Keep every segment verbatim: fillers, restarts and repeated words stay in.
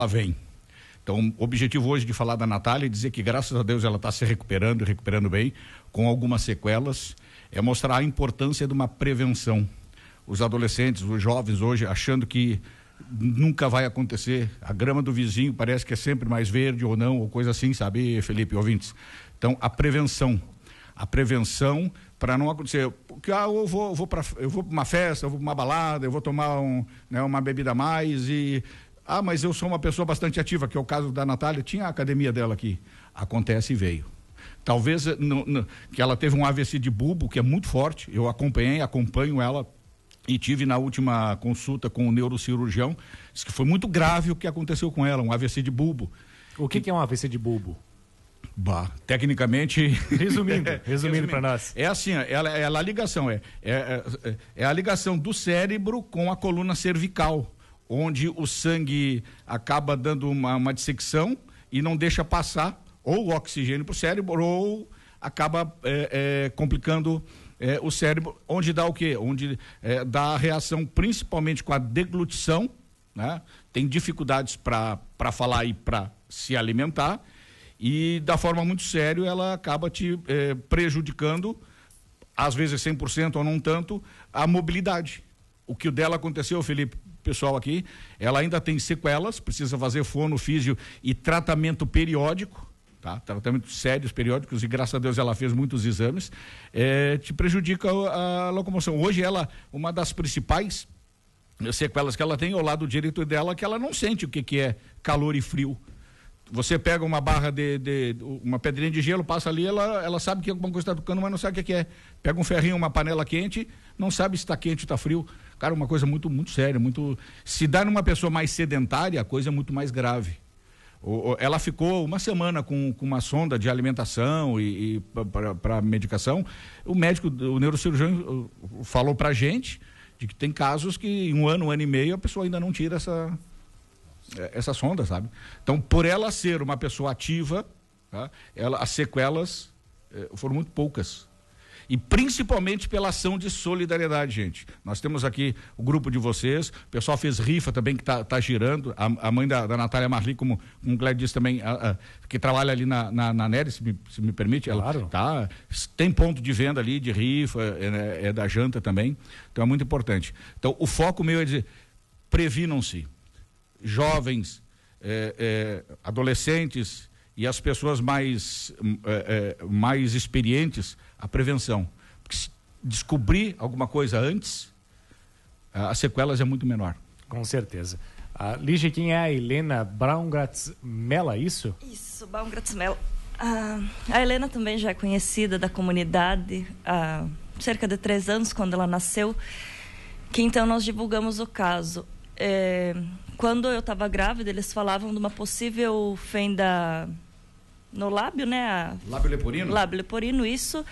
ela vem. Então, o objetivo hoje de falar da Natália é dizer que, graças a Deus, ela está se recuperando e recuperando bem, com algumas sequelas, é mostrar a importância de uma prevenção. Os adolescentes, os jovens hoje, achando que nunca vai acontecer, a grama do vizinho parece que é sempre mais verde ou não, ou coisa assim, sabe, Felipe, ouvintes? Então, a prevenção. A prevenção para não acontecer, porque ah, eu vou, vou para eu vou para uma festa, eu vou para uma balada, eu vou tomar um, né, uma bebida a mais e ah, mas eu sou uma pessoa bastante ativa, que é o caso da Natália, tinha a academia dela aqui, acontece e veio. Talvez no, no, que ela teve um A V C de bulbo, que é muito forte, eu acompanhei, acompanho ela e tive na última consulta com o neurocirurgião, disse que foi muito grave o que aconteceu com ela, um A V C de bulbo. O que, que é um A V C de bulbo? Bah, tecnicamente... Resumindo, resumindo, resumindo para nós. É assim, ela, ela, a ligação, é, é, é, é a ligação do cérebro com a coluna cervical, onde o sangue acaba dando uma, uma dissecção e não deixa passar ou o oxigênio para o cérebro ou acaba é, é, complicando é, o cérebro, onde dá o quê? Onde é, dá a reação principalmente com a deglutição, né? Tem dificuldades para falar e para se alimentar e da forma muito séria ela acaba te é, prejudicando, às vezes cem por cento ou não tanto, a mobilidade. O que o dela aconteceu, Felipe, pessoal aqui, ela ainda tem sequelas, precisa fazer fono, físio e tratamento periódico, tá? Tratamentos sérios, periódicos, e graças a Deus ela fez muitos exames, é, te prejudica a, a locomoção. Hoje ela, uma das principais sequelas que ela tem ao lado direito dela, que ela não sente o que, que é calor e frio. Você pega uma barra de, de uma pedrinha de gelo, passa ali, ela, ela sabe que alguma coisa está tocando, mas não sabe o que, que é. Pega um ferrinho, uma panela quente, não sabe se está quente ou está frio. Cara, uma coisa muito, muito séria, muito... Se dá numa pessoa mais sedentária, a coisa é muito mais grave. O, o, ela ficou uma semana com, com uma sonda de alimentação e, e para medicação. O médico, o neurocirurgião falou pra gente de que tem casos que em um ano, um ano e meio, a pessoa ainda não tira essa... essa sonda, sabe? Então, por ela ser uma pessoa ativa, tá? Ela, as sequelas eh, foram muito poucas. E principalmente pela ação de solidariedade, gente. Nós temos aqui o grupo de vocês, o pessoal fez rifa também que tá, tá girando, a, a mãe da, da Natália Marli, como, como o Glédio disse também, a, a, que trabalha ali na, na, na Nery, se me, se me permite, claro. Ela tá, tem ponto de venda ali, de rifa, é, é da janta também, então é muito importante. Então, o foco meu é dizer, previnam-se. Jovens, eh, eh, adolescentes e as pessoas mais, eh, eh, mais experientes, a prevenção. Porque se descobrir alguma coisa antes, as sequelas é muito menor. Com certeza. A Lígia, quem é a Helena Braungratz-Mella, isso? Isso, Braungratz-Mella. Ah, a Helena também já é conhecida da comunidade há cerca de três anos, quando ela nasceu, que então nós divulgamos o caso. É, quando eu estava grávida, eles falavam de uma possível fenda no lábio, né? A... Lábio leporino? Lábio leporino, isso.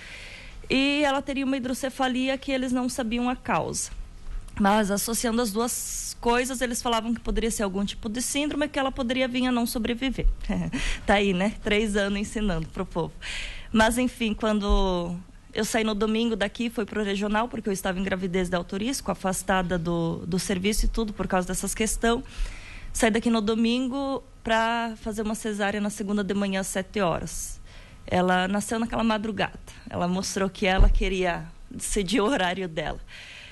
E ela teria uma hidrocefalia que eles não sabiam a causa. Mas, associando as duas coisas, eles falavam que poderia ser algum tipo de síndrome que ela poderia vir a não sobreviver. Tá aí, né? Três anos ensinando pro povo. Mas, enfim, quando... eu saí no domingo daqui, fui para o regional, porque eu estava em gravidez de alto risco, afastada do, do serviço e tudo, por causa dessas questões. Saí daqui no domingo para fazer uma cesárea na segunda de manhã, às sete horas. Ela nasceu naquela madrugada. Ela mostrou que ela queria decidir o horário dela.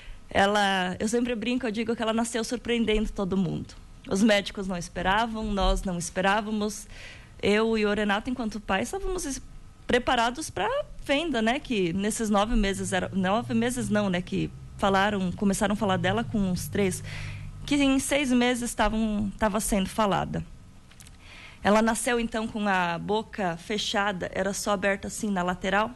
Ela, eu sempre brinco, eu digo que ela nasceu surpreendendo todo mundo. Os médicos não esperavam, nós não esperávamos. Eu e o Renato, enquanto pai, estávamos preparados para a fenda, né? Que nesses nove meses, era, nove meses não, né? Que falaram, começaram a falar dela com uns três, que em seis meses estavam, estava sendo falada. Ela nasceu então com a boca fechada, era só aberta assim na lateral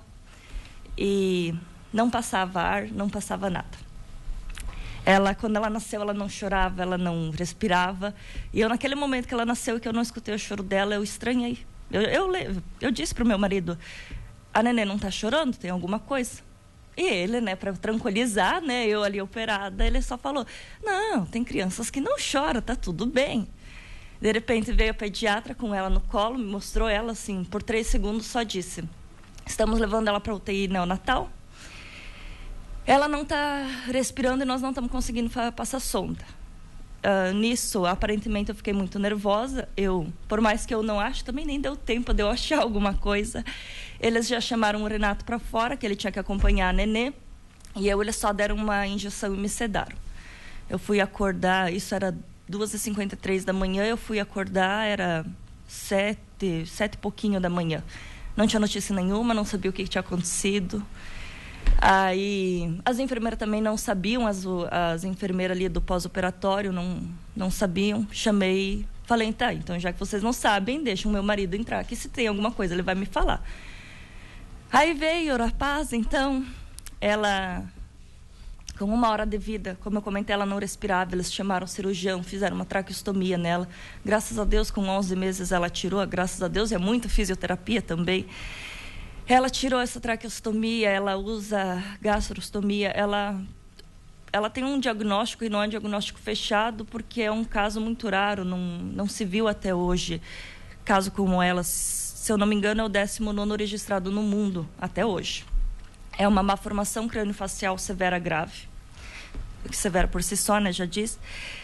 e não passava ar, não passava nada. Ela, quando ela nasceu, ela não chorava, ela não respirava. E eu, naquele momento que ela nasceu e que eu não escutei o choro dela, eu estranhei. Eu, eu, eu disse para o meu marido, a neném não está chorando? Tem alguma coisa? E ele, né, para tranquilizar, né, eu ali operada, ele só falou, não, tem crianças que não choram, tá tudo bem. De repente veio a pediatra com ela no colo, me mostrou ela assim, por três segundos só disse, estamos levando ela para U T I neonatal. Ela não está respirando e nós não estamos conseguindo passar sonda. uh, nisso, aparentemente eu fiquei muito nervosa. Eu, por mais que eu não ache, também nem deu tempo de eu achar alguma coisa. Eles já chamaram o Renato para fora, que ele tinha que acompanhar a Nenê. E eu, eles só deram uma injeção e me sedaram. Eu fui acordar, isso era duas e cinquenta e três da manhã, eu fui acordar, era sete, sete e pouquinho da manhã. Não tinha notícia nenhuma, não sabia o que tinha acontecido. Aí, as enfermeiras também não sabiam, as, as enfermeiras ali do pós-operatório não, não sabiam. Chamei, falei, tá, então já que vocês não sabem, deixa o meu marido entrar aqui, se tem alguma coisa ele vai me falar. Aí veio a rapaz, então, ela, com uma hora de vida, como eu comentei, ela não respirava, eles chamaram o cirurgião, fizeram uma traqueostomia nela. Graças a Deus, com onze meses ela tirou, graças a Deus, é muita fisioterapia também. Ela tirou essa traqueostomia, ela usa gastrostomia, ela, ela tem um diagnóstico e não é um diagnóstico fechado, porque é um caso muito raro, não, não se viu até hoje caso como ela. Se eu não me engano, é o décimo nono registrado no mundo até hoje. É uma malformação crâniofacial severa grave, severa por si só, né, já disse.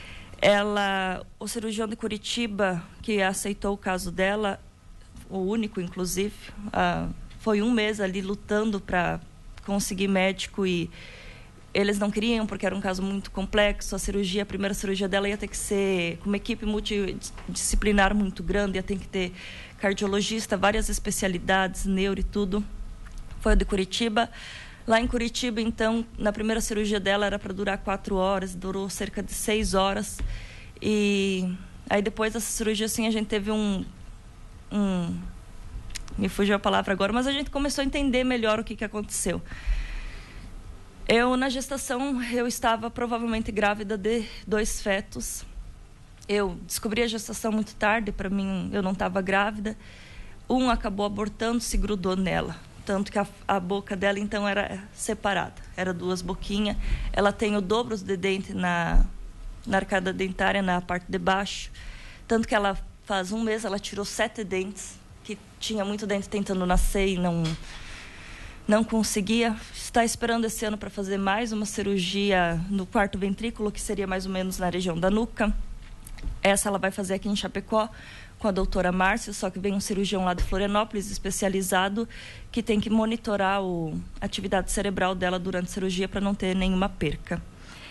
Ela, o cirurgião de Curitiba, que aceitou o caso dela, o único, inclusive, a foi um mês ali lutando para conseguir médico e eles não queriam porque era um caso muito complexo. A cirurgia, a primeira cirurgia dela ia ter que ser com uma equipe multidisciplinar muito grande, ia ter que ter cardiologista, várias especialidades, neuro e tudo. Foi a de Curitiba. Lá em Curitiba, então, na primeira cirurgia dela era para durar quatro horas, durou cerca de seis horas. E aí depois dessa cirurgia, assim, a gente teve um... um me fugiu a palavra agora, mas a gente começou a entender melhor o que, que aconteceu. Eu, na gestação, eu estava provavelmente grávida de dois fetos. Eu descobri a gestação muito tarde, para mim, eu não estava grávida. Um acabou abortando, se grudou nela. Tanto que a, a boca dela, então, era separada. Era duas boquinhas. Ela tem o dobro de dente na, na arcada dentária, na parte de baixo. Tanto que ela, faz um mês, ela tirou sete dentes, que tinha muito dente tentando nascer e não, não conseguia. Está esperando esse ano para fazer mais uma cirurgia no quarto ventrículo, que seria mais ou menos na região da nuca. Essa ela vai fazer aqui em Chapecó, com a doutora Márcia, só que vem um cirurgião lá de Florianópolis, especializado, que tem que monitorar o, a atividade cerebral dela durante a cirurgia para não ter nenhuma perca.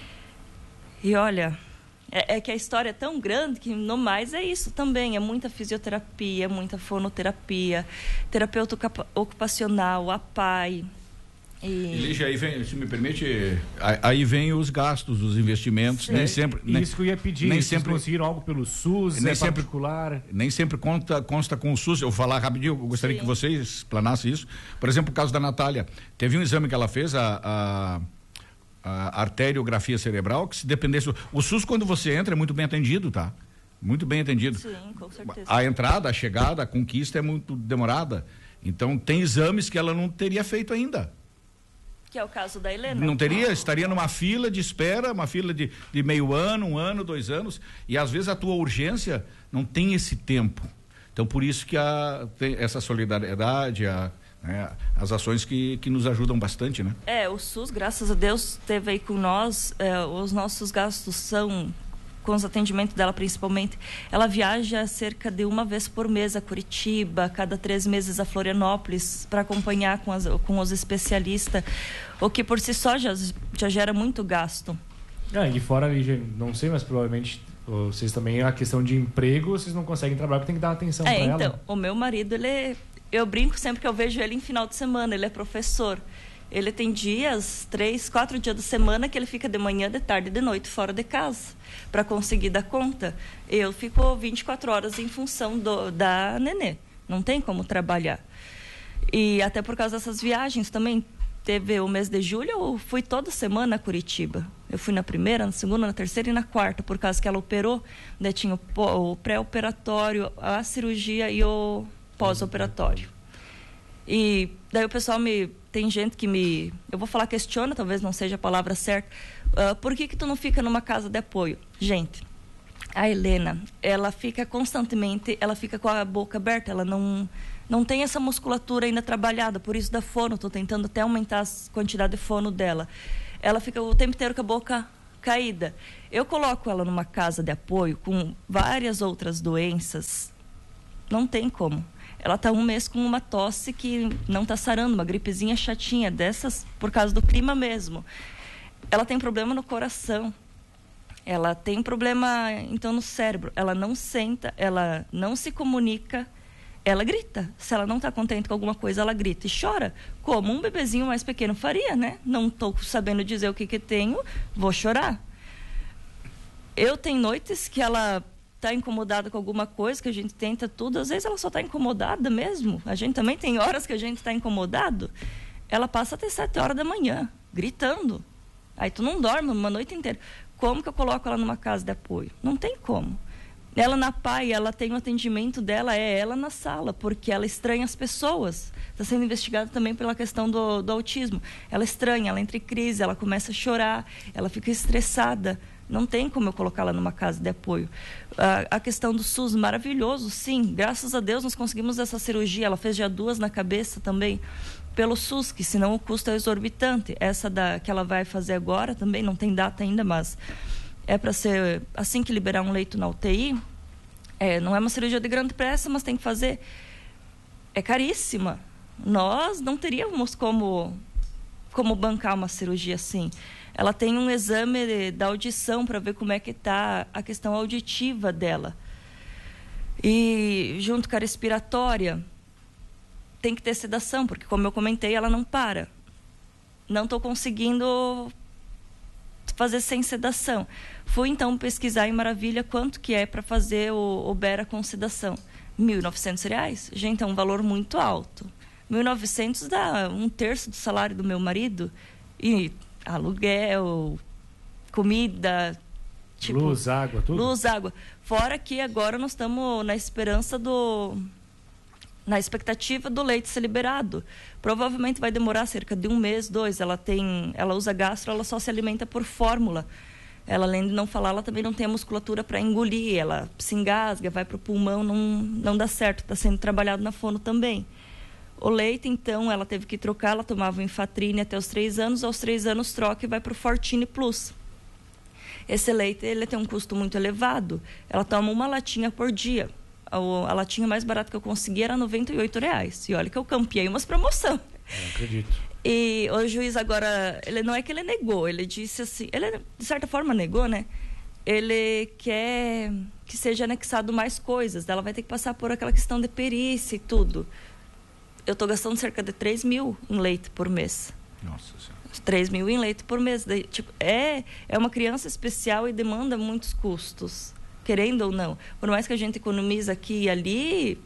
E olha... É, é que a história é tão grande que, no mais, é isso também. É muita fisioterapia, é muita fonoterapia, terapeuta ocupacional, A P A I. E... Lígia, aí vem, se me permite, aí vem os gastos, os investimentos. Sim. Nem sempre. Nem, isso que eu ia pedir, nem sempre conseguiram algo pelo SUS, nem é sempre, particular. Nem sempre conta, consta com o SUS. Eu vou falar rapidinho, eu gostaria Sim. que vocês explanassem isso. Por exemplo, o caso da Natália. Teve um exame que ela fez, a. a a arteriografia cerebral, que se dependesse... O SUS, quando você entra, é muito bem atendido, tá? Muito bem atendido. Sim, com certeza. A entrada, a chegada, a conquista é muito demorada. Então, tem exames que ela não teria feito ainda. Que é o caso da Helena. Não teria, estaria numa fila de espera, uma fila de, de meio ano, um ano, dois anos, e às vezes a tua urgência não tem esse tempo. Então, por isso que a, tem essa solidariedade, a... É, as ações que, que nos ajudam bastante, né? É, o SUS, graças a Deus, esteve aí com nós. É, os nossos gastos são, com os atendimentos dela principalmente, ela viaja cerca de uma vez por mês a Curitiba, cada três meses a Florianópolis, para acompanhar com, as, com os especialistas, o que por si só já, já gera muito gasto. Ah, e fora, não sei, mas provavelmente vocês também, a questão de emprego, vocês não conseguem trabalhar porque tem que dar atenção é, para ela. Então, o meu marido, ele é... Eu brinco sempre que eu vejo ele em final de semana, ele é professor. Ele tem dias, três, quatro dias da semana que ele fica de manhã, de tarde e de noite fora de casa, para conseguir dar conta. Eu fico vinte e quatro horas em função do, da Nenê, não tem como trabalhar. E até por causa dessas viagens também, teve o mês de julho, eu fui toda semana a Curitiba. Eu fui na primeira, na segunda, na terceira e na quarta, por causa que ela operou, né, tinha o, o pré-operatório, a cirurgia e o... pós-operatório. E daí o pessoal me... Tem gente que me... Eu vou falar questiona, talvez não seja a palavra certa. Uh, por que que tu não fica numa casa de apoio? Gente, a Helena, ela fica constantemente... Ela fica com a boca aberta, ela não... Não tem essa musculatura ainda trabalhada, por isso da fono. Estou tentando até aumentar a quantidade de fono dela. Ela fica o tempo inteiro com a boca caída. Eu coloco ela numa casa de apoio com várias outras doenças, não tem como. Ela está um mês com uma tosse que não está sarando, uma gripezinha chatinha, dessas por causa do clima mesmo. Ela tem problema no coração, ela tem problema, então, no cérebro. Ela não senta, ela não se comunica, ela grita. Se ela não está contente com alguma coisa, ela grita e chora, como um bebezinho mais pequeno faria, né? Não estou sabendo dizer o que que tenho, vou chorar. Eu tenho noites que ela está incomodada com alguma coisa, que a gente tenta tudo, às vezes ela só está incomodada mesmo. A gente também tem horas que a gente está incomodado. Ela passa até sete horas da manhã, gritando. Aí tu não dorme uma noite inteira. Como que eu coloco ela numa casa de apoio? Não tem como. Ela na P A I, ela tem o atendimento dela, é ela na sala, porque ela estranha as pessoas. Está sendo investigada também pela questão do, do autismo. Ela estranha, ela entra em crise, ela começa a chorar, ela fica estressada. Não tem como eu colocá-la numa casa de apoio. A, a questão do SUS, maravilhoso, sim. Graças a Deus nós conseguimos essa cirurgia. Ela fez já duas na cabeça também, pelo SUS, que senão o custo é exorbitante. Essa da, que ela vai fazer agora também, não tem data ainda, mas é para ser, assim que liberar um leito na U T I, é, não é uma cirurgia de grande pressa, mas tem que fazer. É caríssima. Nós não teríamos como, como bancar uma cirurgia assim. Ela tem um exame da audição para ver como é que está a questão auditiva dela. E junto com a respiratória, tem que ter sedação, porque, como eu comentei, ela não para. Não estou conseguindo fazer sem sedação. Fui, então, pesquisar em Maravilha quanto que é para fazer o, o Bera com sedação. mil e novecentos reais? Gente, é um valor muito alto. mil e novecentos dá um terço do salário do meu marido. E aluguel, comida, tipo, luz, água, tudo? Luz, água. Fora que agora nós estamos na esperança do... na expectativa do leite ser liberado. Provavelmente vai demorar cerca de um mês, dois. Ela tem, ela usa gastro, ela só se alimenta por fórmula. Ela, além de não falar, ela também não tem a musculatura para engolir. Ela se engasga, vai para o pulmão, não, não dá certo. Está sendo trabalhado na fono também. O leite, então, ela teve que trocar. Ela tomava o Infatrine até os três anos. Aos três anos, troca e vai para o Fortine Plus. Esse leite, ele tem um custo muito elevado. Ela toma uma latinha por dia. A, a latinha mais barata que eu consegui era noventa e oito reais. E olha que eu campeei umas promoções. Não acredito. E o juiz agora, ele não é que ele negou, ele disse assim, ele de certa forma negou, né? Ele quer que seja anexado mais coisas. Ela vai ter que passar por aquela questão de perícia e tudo. Eu estou gastando cerca de três mil em leite por mês. Nossa Senhora. três mil em leite por mês. Daí, tipo, é, é uma criança especial e demanda muitos custos, querendo ou não. Por mais que a gente economiza aqui e ali,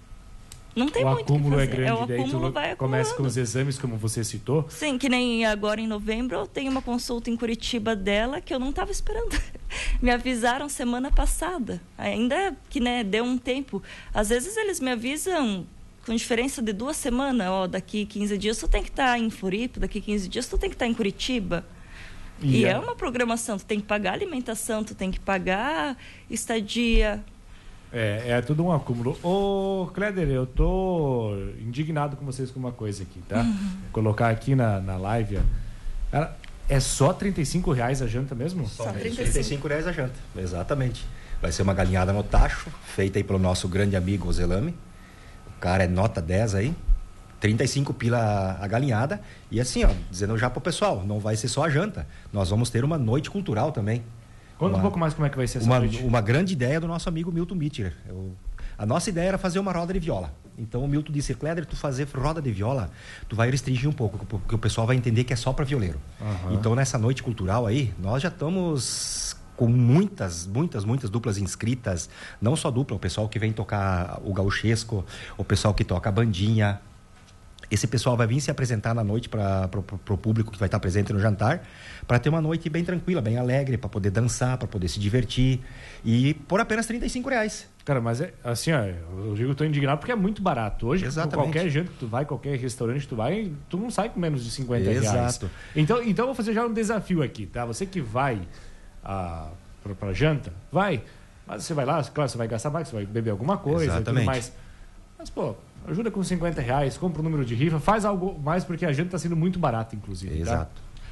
não tem o muito o que fazer. O acúmulo é grande, é, o daí acúmulo tu vai começa com os exames, como você citou. Sim, que nem agora em novembro eu tenho uma consulta em Curitiba dela que eu não estava esperando. Me avisaram semana passada. Ainda que, né, deu um tempo. Às vezes eles me avisam com diferença de duas semanas, ó, daqui quinze dias tu tem que estar em Floripa, daqui quinze dias tu tem que estar em Curitiba. E, e é... é uma programação, tu tem que pagar alimentação, tu tem que pagar estadia. É, é tudo um acúmulo. Ô, Cléder, eu tô indignado com vocês com uma coisa aqui, tá? Uhum. Vou colocar aqui na, na live, ó. Cara, é só trinta e cinco reais a janta mesmo? Só, só trinta e cinco reais a janta, exatamente. Vai ser uma galinhada no tacho, feita aí pelo nosso grande amigo Zelame. O cara é nota dez aí, trinta e cinco pila a galinhada. E assim, ó, dizendo já pro pessoal, não vai ser só a janta. Nós vamos ter uma noite cultural também. Conta uma, um pouco mais como é que vai ser essa uma, noite. Uma grande ideia do nosso amigo Milton Mitcher. Eu, a nossa ideia era fazer uma roda de viola. Então o Milton disse, Cléder, tu fazer roda de viola, tu vai restringir um pouco, porque o pessoal vai entender que é só para violeiro. Uhum. Então nessa noite cultural aí, nós já estamos com muitas, muitas, muitas duplas inscritas, não só dupla, o pessoal que vem tocar o gauchesco, o pessoal que toca a bandinha. Esse pessoal vai vir se apresentar na noite para o público que vai estar presente no jantar, para ter uma noite bem tranquila, bem alegre, para poder dançar, para poder se divertir, e por apenas trinta e cinco reais. Cara, mas é assim, ó, eu digo que estou indignado porque é muito barato. Hoje, qualquer janta que tu vai, qualquer restaurante que tu vai, tu não sai com menos de cinquenta reais. Exato. Então, então eu vou fazer já um desafio aqui, tá? Você que vai ah, para janta, vai, mas você vai lá, claro, você vai gastar mais, você vai beber alguma coisa. Exatamente. E tudo mais. Mas, pô, ajuda com cinquenta reais, compra o número de rifa, faz algo mais, porque a janta está sendo muito barata, inclusive. Exato. Tá?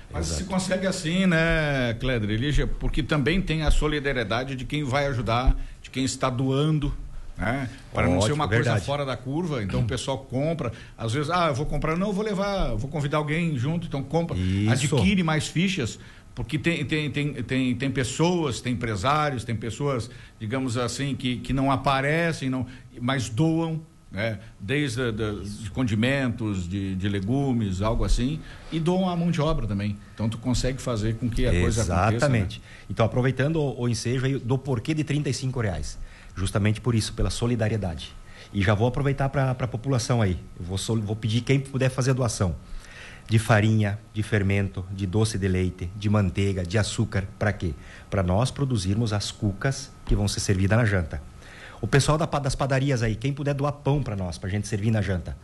Mas Exato. se consegue assim, né, Cléder, Elígia, porque também tem a solidariedade de quem vai ajudar, de quem está doando, né? Para não ser uma verdade. coisa fora da curva, então o pessoal compra, às vezes, ah, eu vou comprar, não, eu vou levar, vou convidar alguém junto, então compra, Isso. adquire mais fichas, porque tem, tem, tem, tem, tem pessoas, tem empresários, tem pessoas, digamos assim, que, que não aparecem, não, mas doam, né? Desde de, de condimentos, de, de legumes, algo assim, e doam a mão de obra também. Então tu consegue fazer com que a coisa aconteça. Exatamente. Né? Então, aproveitando o, o ensejo aí do porquê de trinta e cinco reais. Justamente por isso, pela solidariedade. E já vou aproveitar para a população aí. Eu vou, sol, vou pedir quem puder fazer a doação. De farinha, de fermento, de doce de leite, de manteiga, de açúcar. Para quê? Para nós produzirmos as cucas que vão ser servidas na janta. O pessoal da, das padarias aí, quem puder doar pão para nós, para a gente servir na janta.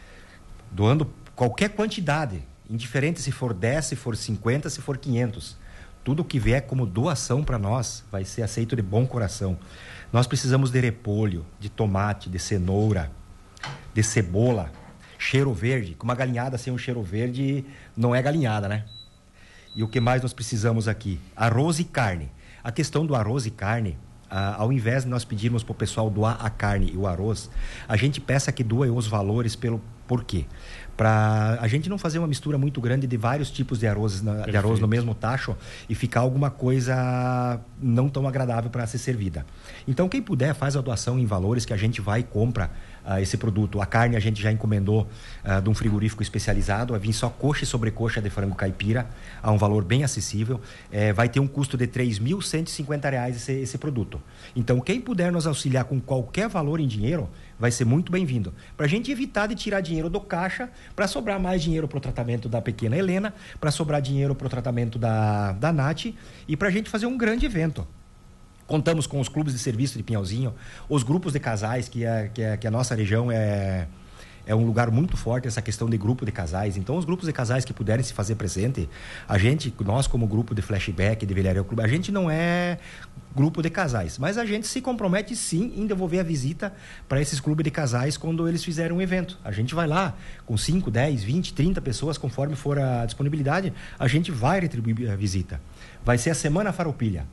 Doando qualquer quantidade, indiferente se for dez, se for cinquenta, se for quinhentos. Tudo que vier como doação para nós vai ser aceito de bom coração. Nós precisamos de repolho, de tomate, de cenoura, de cebola, cheiro verde. Com uma galinhada sem um cheiro verde não é galinhada, né? E o que mais nós precisamos aqui? Arroz e carne. A questão do arroz e carne, ah, ao invés de nós pedirmos para o pessoal doar a carne e o arroz, a gente peça que doem os valores pelo porquê. Para a gente não fazer uma mistura muito grande de vários tipos de arroz, na, de arroz no mesmo tacho e ficar alguma coisa não tão agradável para ser servida. Então, quem puder, faz a doação em valores que a gente vai e compra uh, esse produto. A carne a gente já encomendou uh, de um frigorífico especializado, vai vir só coxa e sobrecoxa de frango caipira, a um valor bem acessível. É, vai ter um custo de três mil cento e cinquenta reais esse, esse produto. Então, quem puder nos auxiliar com qualquer valor em dinheiro, vai ser muito bem-vindo. Para a gente evitar de tirar dinheiro do caixa, para sobrar mais dinheiro para o tratamento da pequena Helena, para sobrar dinheiro para o tratamento da, da Nath e para a gente fazer um grande evento. Contamos com os clubes de serviço de Pinhalzinho, os grupos de casais, que, é, que, é, que a nossa região é... É um lugar muito forte essa questão de grupo de casais. Então, os grupos de casais que puderem se fazer presente, a gente, nós como grupo de Flashback, de Velharia Clube, a gente não é grupo de casais, mas a gente se compromete sim em devolver a visita para esses clubes de casais quando eles fizerem um evento. A gente vai lá com cinco, dez, vinte, trinta pessoas, conforme for a disponibilidade, a gente vai retribuir a visita. Vai ser a Semana Farroupilha.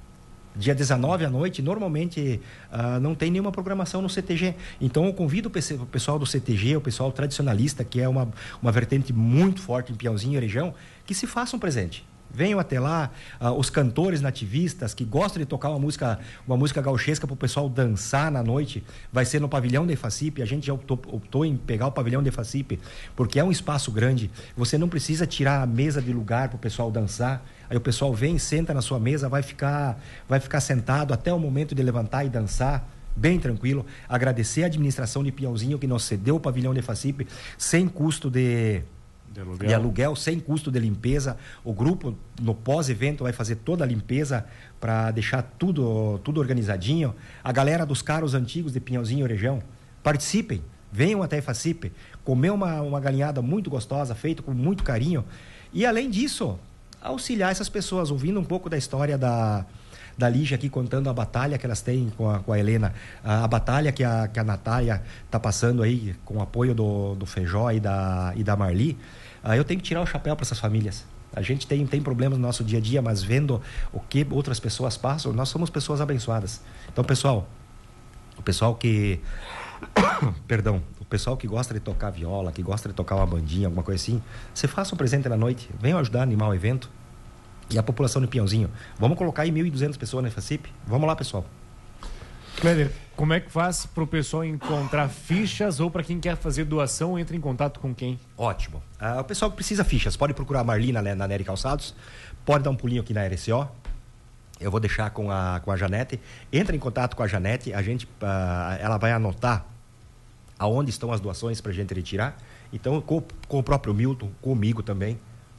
Dia dezenove à noite, normalmente uh, não tem nenhuma programação no C T G. Então eu convido o pessoal do C T G, o pessoal tradicionalista, que é uma, uma vertente muito forte em Pinhalzinho e região, que se façam presente. Venham até lá, uh, os cantores nativistas que gostam de tocar uma música, uma música gauchesca para o pessoal dançar na noite, vai ser no pavilhão da EFACIP. A gente já optou, optou em pegar o pavilhão da EFACIP, porque é um espaço grande. Você não precisa tirar a mesa de lugar para o pessoal dançar. Aí o pessoal vem, senta na sua mesa, vai ficar, vai ficar sentado até o momento de levantar e dançar, bem tranquilo. Agradecer a administração de Pinhalzinho que nos cedeu o pavilhão da EFACIP sem custo de... De aluguel. de aluguel, sem custo de limpeza. O grupo, no pós-evento, vai fazer toda a limpeza para deixar tudo, tudo organizadinho. A galera dos carros antigos de Pinhalzinho e região, participem, venham até a EFACIP, comer uma, uma galinhada muito gostosa, feita com muito carinho. E, além disso, auxiliar essas pessoas, ouvindo um pouco da história da... da Lígia aqui, contando a batalha que elas têm com a, com a Helena, a, a batalha que a, que a Natália está passando aí, com o apoio do, do Feijó e da, e da Marli. Uh, eu tenho que tirar o chapéu para essas famílias. A gente tem, tem problemas no nosso dia a dia, mas vendo o que outras pessoas passam, nós somos pessoas abençoadas. Então, pessoal, o pessoal que... Perdão, o pessoal que gosta de tocar viola, que gosta de tocar uma bandinha, alguma coisa assim, você faça um presente na noite, venham ajudar a animar o evento. E a população de Pinhalzinho. Vamos colocar aí mil e duzentas pessoas na EFACIP? Vamos lá, pessoal. Cléder, como é que faz para o pessoal encontrar fichas ou para quem quer fazer doação, entra em contato com quem? Ótimo. Uh, o pessoal que precisa fichas, pode procurar a Marli na, na Nery Calçados, pode dar um pulinho aqui na R C O. Eu vou deixar com a, com a Janete. Entra em contato com a Janete, a gente, uh, ela vai anotar aonde estão as doações para a gente retirar. Então, com, com o próprio Milton, comigo também,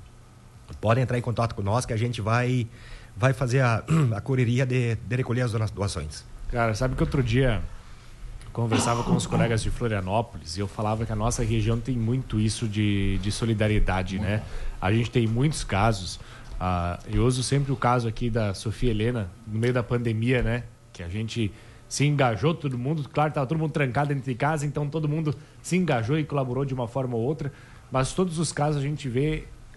podem entrar em contato com nós que a gente vai, vai fazer a, a correria de, de recolher as doações. Cara, sabe que outro dia eu conversava com os colegas de Florianópolis e eu falava que a nossa região tem muito isso de, de solidariedade, né? A gente tem muitos casos. Uh, eu uso sempre o caso aqui da Sofia Helena, no meio da pandemia, né? Que a gente se engajou, todo mundo, claro, estava todo mundo trancado dentro de casa, então todo mundo se engajou e colaborou de uma forma ou outra, mas todos os casos a gente vê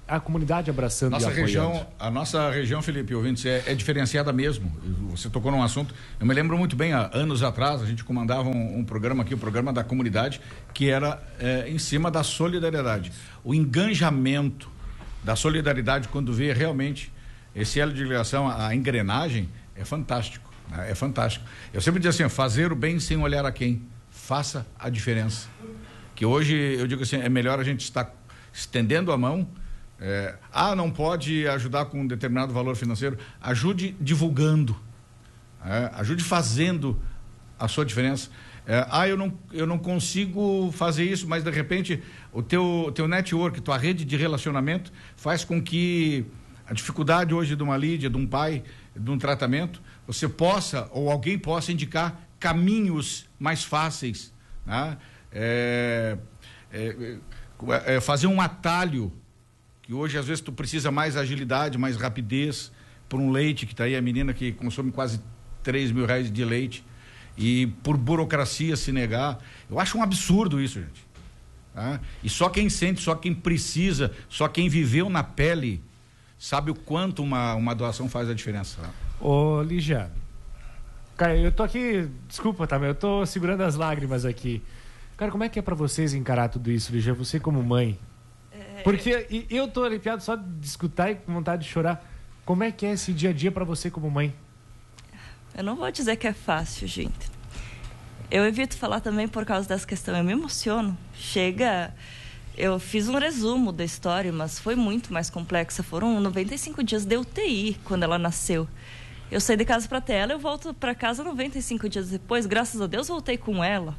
a comunidade abraçando nossa e apoiando. região, a nossa região, Felipe, ouvintes, é, é diferenciada mesmo. Você tocou num assunto, eu me lembro muito bem, há anos atrás, a gente comandava um, um programa aqui, o um programa da comunidade, que era é, em cima da solidariedade. O engajamento da solidariedade, quando vê realmente esse elo de ligação, a, a engrenagem, é fantástico, né? É fantástico. Eu sempre digo assim, fazer o bem sem olhar a quem, faça a diferença. Que hoje, eu digo assim, é melhor a gente estar estendendo a mão. É, ah, não pode ajudar com um determinado valor financeiro, ajude divulgando, é, ajude fazendo a sua diferença. É, ah, eu não, eu não consigo fazer isso, mas de repente o teu, teu network, tua rede de relacionamento faz com que a dificuldade hoje de uma Lídia, de um pai, de um tratamento, você possa, ou alguém possa indicar caminhos mais fáceis, né? é, é, é, fazer um atalho, que hoje às vezes tu precisa mais agilidade, mais rapidez, por um leite, que está aí a menina que consome quase três mil reais de leite, e por burocracia se negar. Eu acho um absurdo isso, gente. Tá? E só quem sente, só quem precisa, só quem viveu na pele, sabe o quanto uma, uma doação faz a diferença. Tá? Ô, Lígia, cara, eu tô aqui, desculpa, tá, eu tô segurando as lágrimas aqui. Cara, como é que é pra vocês encarar tudo isso, Lígia? Você como mãe. Porque eu tô arrepiado só de escutar e com vontade de chorar. Como é que é esse dia a dia para você como mãe? Eu não vou dizer que é fácil, gente. Eu evito falar também por causa dessa questão. Eu me emociono. Chega... Eu fiz um resumo da história, mas foi muito mais complexa. Foram noventa e cinco dias de U T I quando ela nasceu. Eu saí de casa para ter ela, eu volto para casa noventa e cinco dias depois. Graças a Deus, voltei com ela.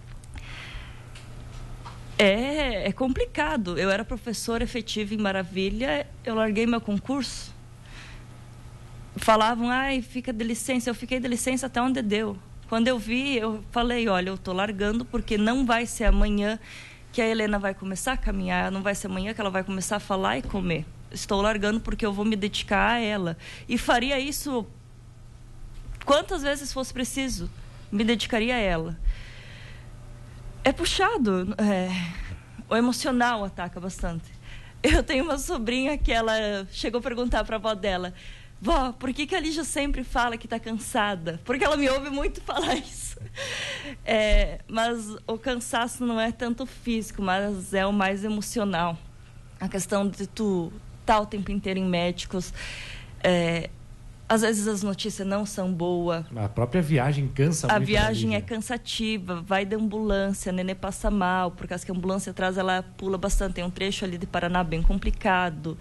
É, é complicado. Eu era professora efetiva em Maravilha, eu larguei meu concurso. Falavam, ai, fica de licença. Eu fiquei de licença até onde deu. Quando eu vi, eu falei, olha, eu tô largando porque não vai ser amanhã que a Helena vai começar a caminhar, não vai ser amanhã que ela vai começar a falar e comer. Estou largando porque eu vou me dedicar a ela. E faria isso quantas vezes fosse preciso. Me dedicaria a ela. É puxado, é, o emocional ataca bastante. Eu tenho uma sobrinha que ela chegou a perguntar para a avó dela, vó, por que, que a Lígia sempre fala que está cansada? Porque ela me ouve muito falar isso. É, mas o cansaço não é tanto físico, mas é o mais emocional. A questão de tu estar o tempo inteiro em médicos, é, às vezes as notícias não são boas. A própria viagem cansa a muito. A viagem é cansativa, vai de ambulância, a nenê passa mal, por causa que a ambulância atrás ela pula bastante. Tem um trecho ali de Paraná bem complicado.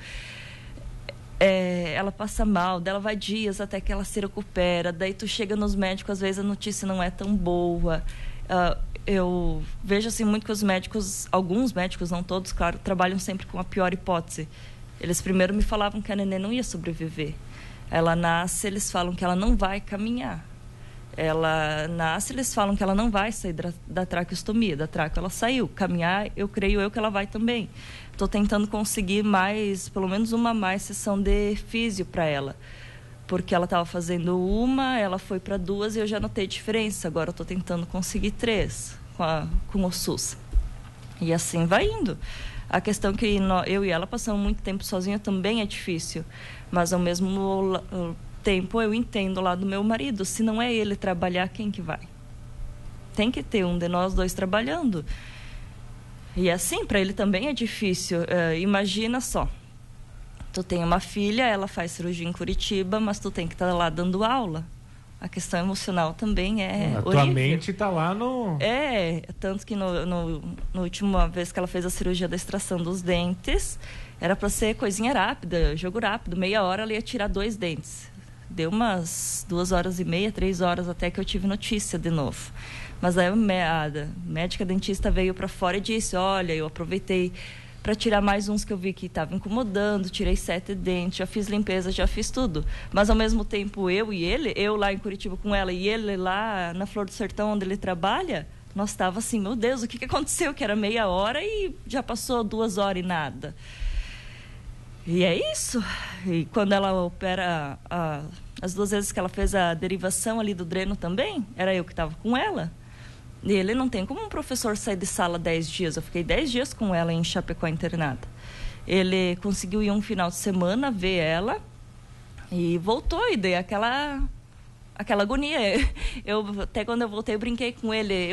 É, ela passa mal, dela vai dias até que ela se recupera. Daí tu chega nos médicos, às vezes a notícia não é tão boa. Uh, eu vejo assim muito que os médicos, alguns médicos, não todos, claro, trabalham sempre com a pior hipótese. Eles primeiro me falavam que a nenê não ia sobreviver. Ela nasce, eles falam que ela não vai caminhar. Ela nasce, eles falam que ela não vai sair da, da traqueostomia. Da traqueo ela saiu. Caminhar, eu creio eu que ela vai também. Estou tentando conseguir mais, pelo menos uma mais sessão de físio para ela. Porque ela estava fazendo uma, ela foi para duas e eu já notei diferença. Agora eu estou tentando conseguir três com, a, com o SUS. E assim vai indo. A questão que nós, eu e ela passamos muito tempo sozinha também é difícil. Mas ao mesmo tempo eu entendo lá do meu marido. Se não é ele trabalhar, quem que vai? Tem que ter um de nós dois trabalhando. E assim, para ele também é difícil. Uh, imagina só. Tu tem uma filha, ela faz cirurgia em Curitiba, mas tu tem que estar lá dando aula. A questão emocional também é a horrível. Tua mente está lá no... É, tanto que no, no, no última vez que ela fez a cirurgia da extração dos dentes, era para ser coisinha rápida, jogo rápido. Meia hora ela ia tirar dois dentes. Deu umas duas horas e meia, três horas até que eu tive notícia de novo. Mas aí a médica dentista veio para fora e disse, olha, eu aproveitei para tirar mais uns que eu vi que estavam incomodando, tirei sete dentes, já fiz limpeza, já fiz tudo. Mas ao mesmo tempo eu e ele, eu lá em Curitiba com ela e ele lá na Flor do Sertão onde ele trabalha, nós estava assim, meu Deus, o que, que aconteceu? Que era meia hora e já passou duas horas e nada. E é isso. E quando ela opera, a, as duas vezes que ela fez a derivação ali do dreno também, era eu que estava com ela. E ele não tem como um professor sair de sala dez dias. Eu fiquei dez dias com ela em Chapecó internada. Ele conseguiu ir um final de semana ver ela e voltou e dei aquela aquela agonia. Eu até quando eu voltei eu brinquei com ele.